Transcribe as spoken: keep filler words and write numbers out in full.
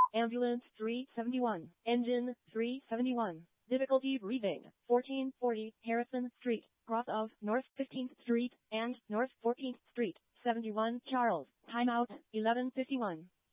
Ambulance three seventy-one. Engine three seventy-one. Difficulty breathing. fourteen forty Harrison Street, cross of North fifteenth Street and North fourteenth Street. seventy-one Charles. Timeout eleven fifty-one.